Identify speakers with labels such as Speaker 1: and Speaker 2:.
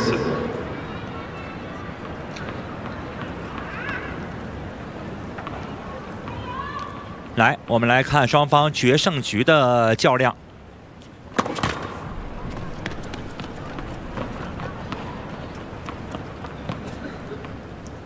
Speaker 1: 次。
Speaker 2: 来，我们来看双方决胜局的较量。